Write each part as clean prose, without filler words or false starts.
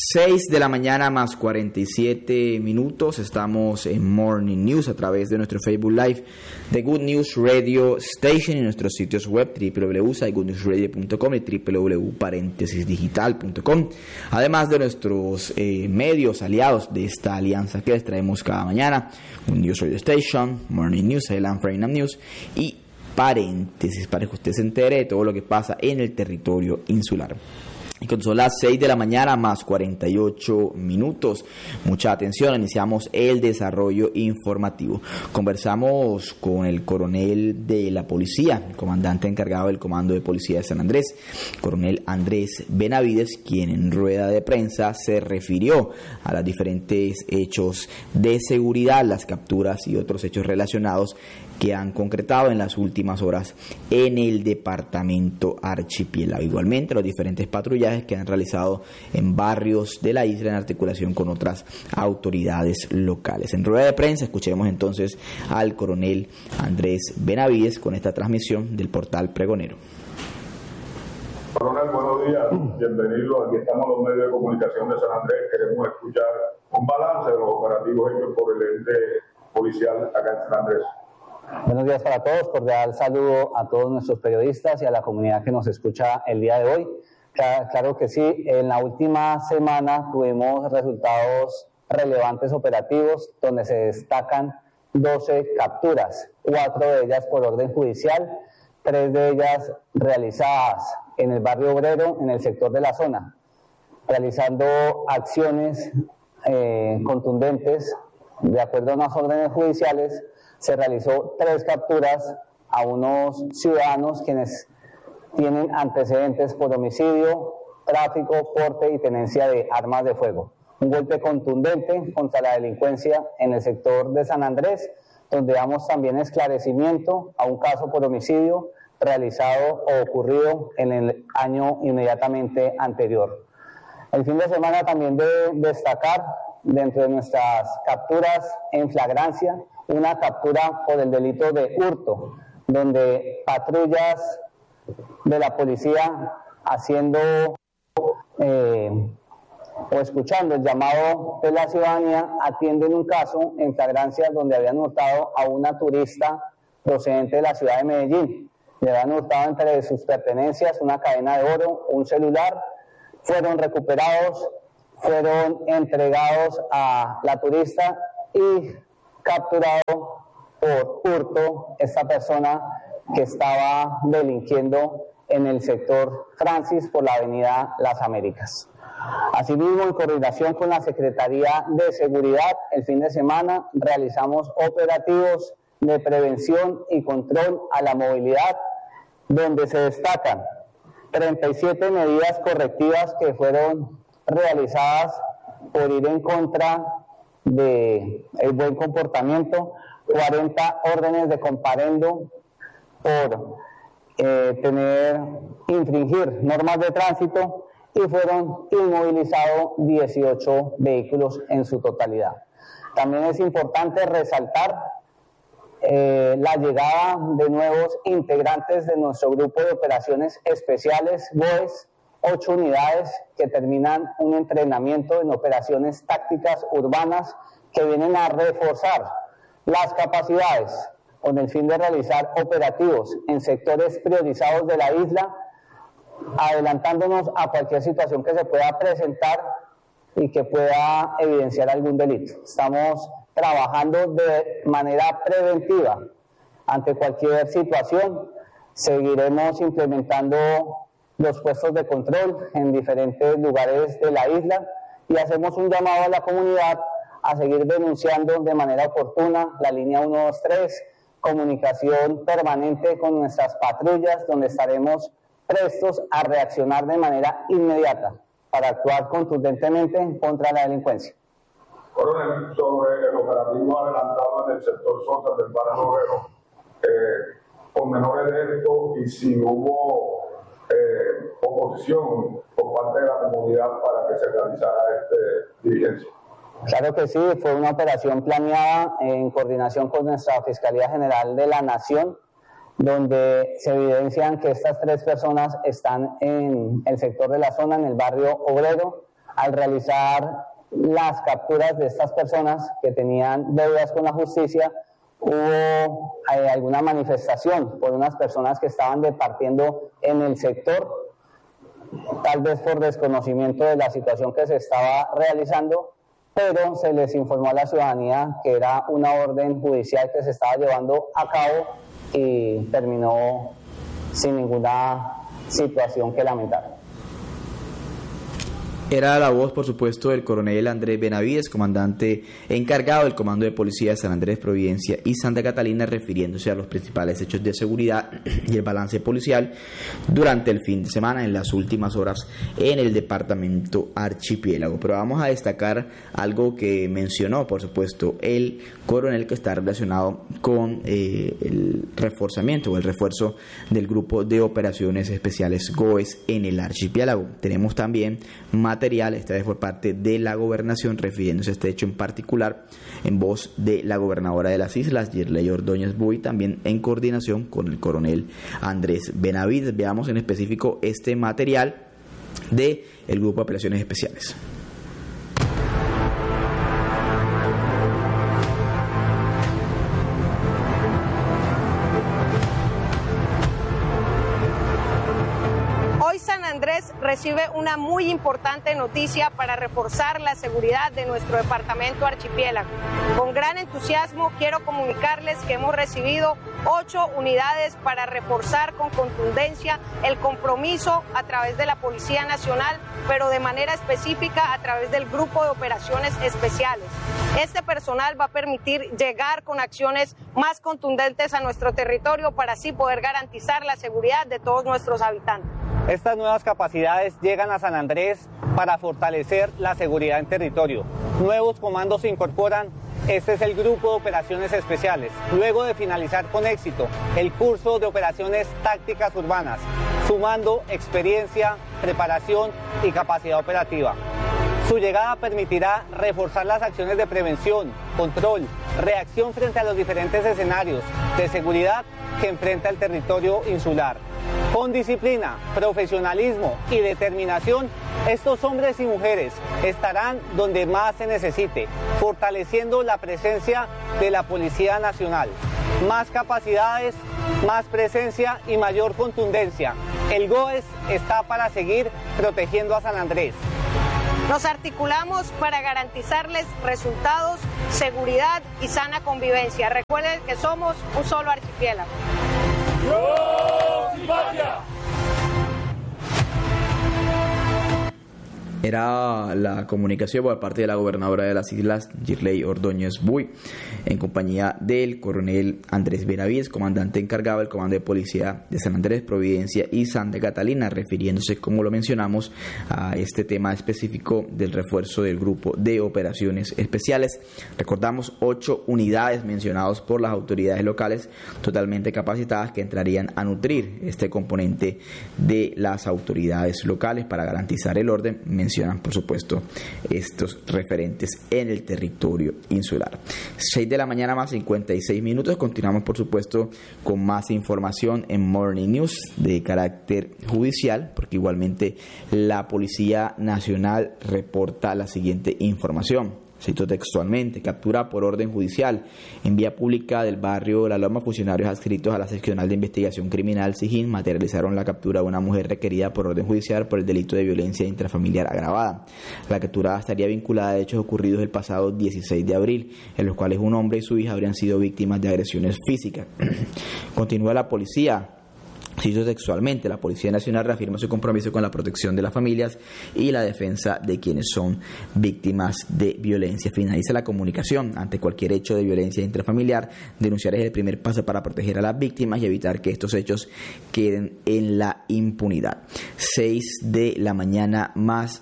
6 de la mañana más 47 minutos. Estamos en Morning News a través de nuestro Facebook Live de Good News Radio Station y nuestros sitios web www.goodnewsradio.com y www.paréntesisdigital.com, además de nuestros medios aliados de esta alianza que les traemos cada mañana: Good News Radio Station, Morning News, Headline Freedom News y Paréntesis, para que usted se entere de todo lo que pasa en el territorio insular. Y cuando son las 6 de la mañana más 48 minutos, mucha atención, iniciamos el desarrollo informativo. Conversamos con el coronel de la policía, el comandante encargado del Comando de Policía de San Andrés, coronel Andrés Benavides, quien en rueda de prensa se refirió a los diferentes hechos de seguridad, las capturas y otros hechos relacionados que han concretado en las últimas horas en el departamento Archipiélago. Igualmente, los diferentes patrullajes que han realizado en barrios de la isla en articulación con otras autoridades locales. En rueda de prensa escuchemos entonces al coronel Andrés Benavides con esta transmisión del portal Pregonero. Coronel, buenos días, bienvenido. Aquí estamos los medios de comunicación de San Andrés. Queremos escuchar un balance de los operativos hechos por el ente policial acá en San Andrés. Buenos días para todos, cordial saludo a todos nuestros periodistas y a la comunidad que nos escucha el día de hoy. Claro que sí, en la última semana tuvimos resultados relevantes operativos donde se destacan 12 capturas, 4 de ellas por orden judicial, 3 de ellas realizadas en el barrio obrero, en el sector de la zona, realizando acciones contundentes de acuerdo a unas órdenes judiciales. Se realizó 3 capturas a unos ciudadanos quienes tienen antecedentes por homicidio, tráfico, porte y tenencia de armas de fuego. Un golpe contundente contra la delincuencia en el sector de San Andrés, donde damos también esclarecimiento a un caso por homicidio realizado o ocurrido en el año inmediatamente anterior. El fin de semana también de destacar dentro de nuestras capturas en flagrancia una captura por el delito de hurto, donde patrullas de la policía haciendo o escuchando el llamado de la ciudadanía atienden un caso en flagrancia donde habían hurtado a una turista procedente de la ciudad de Medellín. Le habían hurtado entre sus pertenencias una cadena de oro, un celular, fueron recuperados, fueron entregados a la turista y capturado por hurto esta persona que estaba delinquiendo en el sector Francis por la avenida Las Américas. Asimismo, en coordinación con la Secretaría de Seguridad, el fin de semana realizamos operativos de prevención y control a la movilidad, donde se destacan 37 medidas correctivas que fueron realizadas por ir en contra del buen comportamiento, 40 órdenes de comparendo por infringir normas de tránsito y fueron inmovilizados 18 vehículos en su totalidad. También es importante resaltar la llegada de nuevos integrantes de nuestro grupo de operaciones especiales, GOES, 8 unidades que terminan un entrenamiento en operaciones tácticas urbanas que vienen a reforzar las capacidades con el fin de realizar operativos en sectores priorizados de la isla, adelantándonos a cualquier situación que se pueda presentar y que pueda evidenciar algún delito. Estamos trabajando de manera preventiva ante cualquier situación. Seguiremos implementando los puestos de control en diferentes lugares de la isla y hacemos un llamado a la comunidad a seguir denunciando de manera oportuna la línea 123, comunicación permanente con nuestras patrullas, donde estaremos prestos a reaccionar de manera inmediata para actuar contundentemente contra la delincuencia. Coronel, sobre el operativo adelantado en el sector Sota del barrio obrero, con menores de esto y si hubo oposición por parte de la comunidad para que se realizara diligencia. Claro que sí, fue una operación planeada en coordinación con nuestra Fiscalía General de la Nación, donde se evidencian que estas 3 personas están en el sector de la zona, en el barrio obrero, al realizar las capturas de estas personas que tenían deudas con la justicia, hubo alguna manifestación por unas personas que estaban departiendo en el sector, tal vez por desconocimiento de la situación que se estaba realizando, pero se les informó a la ciudadanía que era una orden judicial que se estaba llevando a cabo y terminó sin ninguna situación que lamentar. Era la voz, por supuesto, del coronel Andrés Benavides, comandante encargado del Comando de Policía de San Andrés, Providencia y Santa Catalina, refiriéndose a los principales hechos de seguridad y el balance policial durante el fin de semana, en las últimas horas en el departamento Archipiélago. Pero vamos a destacar algo que mencionó, por supuesto, el coronel, que está relacionado con el reforzamiento o el refuerzo del Grupo de Operaciones Especiales GOES en el Archipiélago. Tenemos también material, esta vez por parte de la gobernación, refiriéndose a este hecho en particular, en voz de la gobernadora de las islas, Girley Ordóñez Buy, también en coordinación con el coronel Andrés Benavides. Veamos en específico este material de el Grupo de Operaciones Especiales. Recibe una muy importante noticia para reforzar la seguridad de nuestro departamento Archipiélago. Con gran entusiasmo quiero comunicarles que hemos recibido 8 unidades para reforzar con contundencia el compromiso a través de la Policía Nacional, pero de manera específica a través del Grupo de Operaciones Especiales. Este personal va a permitir llegar con acciones más contundentes a nuestro territorio para así poder garantizar la seguridad de todos nuestros habitantes. Estas nuevas capacidades llegan a San Andrés para fortalecer la seguridad en territorio. Nuevos comandos se incorporan. Este es el Grupo de Operaciones Especiales. Luego de finalizar con éxito el curso de operaciones tácticas urbanas, sumando experiencia, preparación y capacidad operativa. Su llegada permitirá reforzar las acciones de prevención, control, reacción frente a los diferentes escenarios de seguridad que enfrenta el territorio insular. Con disciplina, profesionalismo y determinación, estos hombres y mujeres estarán donde más se necesite, fortaleciendo la presencia de la Policía Nacional. Más capacidades, más presencia y mayor contundencia. El GOES está para seguir protegiendo a San Andrés. Nos articulamos para garantizarles resultados, seguridad y sana convivencia. Recuerden que somos un solo archipiélago. ¡Dios y patria! Era la comunicación por parte de la gobernadora de las islas, Girley Ordóñez Buy, en compañía del coronel Andrés Benavides, comandante encargado del Comando de Policía de San Andrés, Providencia y Santa Catalina, refiriéndose, como lo mencionamos, a este tema específico del refuerzo del Grupo de Operaciones Especiales. Recordamos 8 unidades mencionadas por las autoridades locales totalmente capacitadas que entrarían a nutrir este componente de las autoridades locales para garantizar el orden. Mencionan, por supuesto, estos referentes en el territorio insular. 6 de la mañana más 56 minutos. Continuamos, por supuesto, con más información en Morning News de carácter judicial, porque igualmente la Policía Nacional reporta la siguiente información. Cito textualmente: captura por orden judicial. En vía pública del barrio La Loma, funcionarios adscritos a la Seccional de Investigación Criminal SIGIN materializaron la captura de una mujer requerida por orden judicial por el delito de violencia intrafamiliar agravada. La capturada estaría vinculada a hechos ocurridos el pasado 16 de abril, en los cuales un hombre y su hija habrían sido víctimas de agresiones físicas. Continúa la policía. Cito textualmente: la Policía Nacional reafirma su compromiso con la protección de las familias y la defensa de quienes son víctimas de violencia. Finaliza la comunicación. Ante cualquier hecho de violencia intrafamiliar, denunciar es el primer paso para proteger a las víctimas y evitar que estos hechos queden en la impunidad. 6 de la mañana más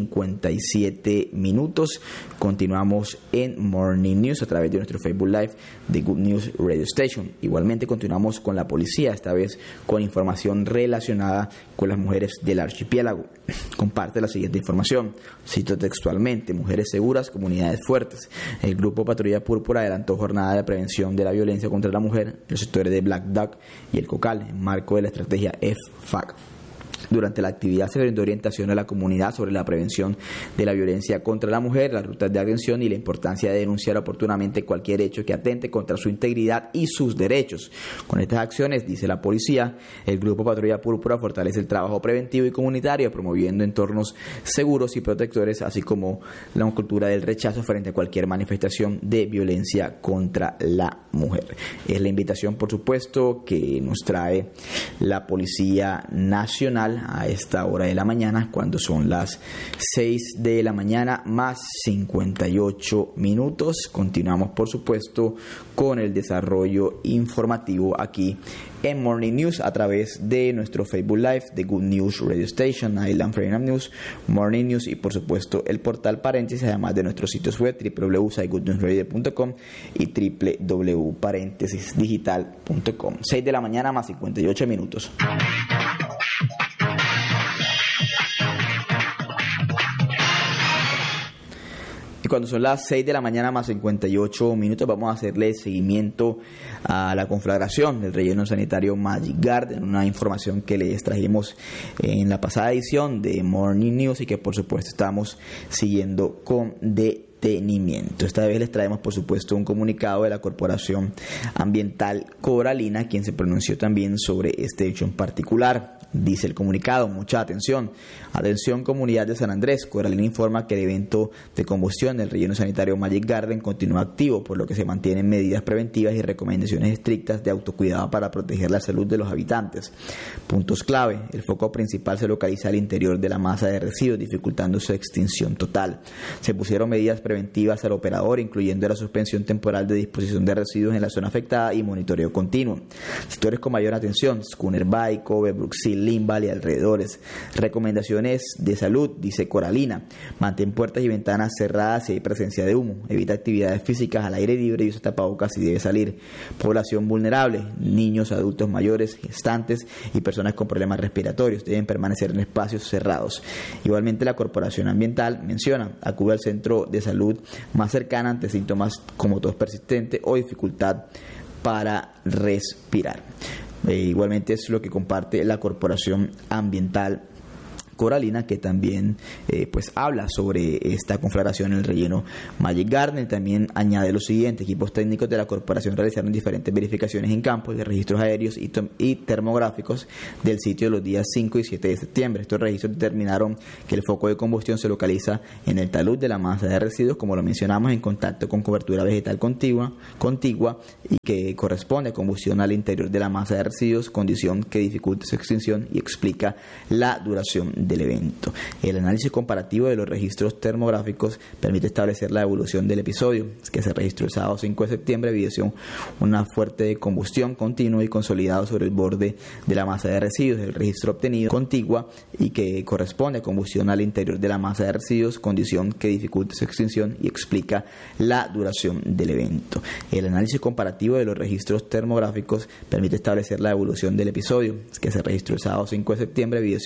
57 minutos. Continuamos en Morning News a través de nuestro Facebook Live de Good News Radio Station. Igualmente continuamos con la policía, esta vez con información relacionada con las mujeres del archipiélago. Comparte la siguiente información. Cito textualmente: mujeres seguras, comunidades fuertes. El Grupo Patrulla Púrpura adelantó jornada de prevención de la violencia contra la mujer en los sectores de Black Duck y El Cocal, en marco de la estrategia FFAC. Durante la actividad se brindó orientación a la comunidad sobre la prevención de la violencia contra la mujer, las rutas de atención y la importancia de denunciar oportunamente cualquier hecho que atente contra su integridad y sus derechos. Con estas acciones, dice la policía, el Grupo Patrulla Púrpura fortalece el trabajo preventivo y comunitario, promoviendo entornos seguros y protectores, así como la cultura del rechazo frente a cualquier manifestación de violencia contra la mujer. Es la invitación, por supuesto, que nos trae la Policía Nacional a esta hora de la mañana, cuando son las 6 de la mañana más 58 minutos. Continuamos, por supuesto, con el desarrollo informativo aquí en Morning News a través de nuestro Facebook Live de Good News Radio Station, Island Freedom News, Morning News y por supuesto el portal Paréntesis, además de nuestros sitios web www.goodnewsradio.com y www.paréntesisdigital.com. 6 de la mañana más 58 minutos. Y cuando son las 6 de la mañana más 58 minutos, vamos a hacerle seguimiento a la conflagración del relleno sanitario Magic Garden, una información que les trajimos en la pasada edición de Morning News y que por supuesto estamos siguiendo con detenimiento. Esta vez les traemos por supuesto un comunicado de la Corporación Ambiental Coralina, quien se pronunció también sobre este hecho en particular. Dice el comunicado: mucha atención, comunidad de San Andrés. Coralina informa que el evento de combustión del relleno sanitario Magic Garden continúa activo, por lo que se mantienen medidas preventivas y recomendaciones estrictas de autocuidado para proteger la salud de los habitantes. Puntos clave: el foco principal se localiza al interior de la masa de residuos, dificultando su extinción total. Se pusieron medidas preventivas al operador, incluyendo la suspensión temporal de disposición de residuos en la zona afectada y monitoreo continuo. Sectores con mayor atención: Schooner Bay, Kobe, Bruxil, Limbal y alrededores. Recomendaciones de salud, dice Coralina: mantén puertas y ventanas cerradas si hay presencia de humo, evita actividades físicas al aire libre y usa tapabocas si debe salir. Población vulnerable: niños, adultos mayores, gestantes y personas con problemas respiratorios deben permanecer en espacios cerrados. Igualmente, la Corporación Ambiental menciona: acude al centro de salud más cercana ante síntomas como tos persistente o dificultad para respirar. Igualmente es lo que comparte la Corporación Ambiental Coralina, que también pues habla sobre esta conflagración en el relleno Magic Garden. También añade lo siguiente: equipos técnicos de la corporación realizaron diferentes verificaciones en campo de registros aéreos y termográficos del sitio los días 5 y 7 de septiembre. Estos registros determinaron que el foco de combustión se localiza en el talud de la masa de residuos, como lo mencionamos, en contacto con cobertura vegetal contigua y que corresponde a combustión al interior de la masa de residuos, condición que dificulta su extinción y explica la duración del evento. El análisis comparativo de los registros termográficos permite establecer la evolución del episodio, que se registró el sábado 5 de septiembre, evidenció una fuerte combustión continua y consolidado sobre el borde de la masa de residuos. El registro obtenido contigua y que corresponde a combustión al interior de la masa de residuos, condición que dificulta su extinción y explica la duración del evento. El análisis comparativo de los registros termográficos permite establecer la evolución del episodio, que se registró el sábado 5 de septiembre, evidenció